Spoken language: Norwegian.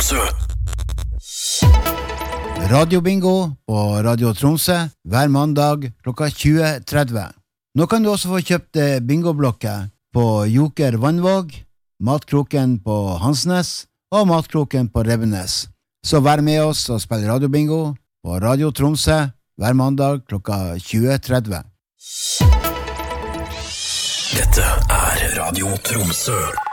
Tromsø. Radiobingo på Radio Tromsø hver mandag klokka 20.30. Nå kan du også få kjøpt bingoblokker på Joker Vannvåg, Matkroken på Hansnes og Matkroken på Rebbenes. Så vær med oss og spill radiobingo på Radio Tromsø hver mandag klokka 20.30. Dette er Radio Tromsø.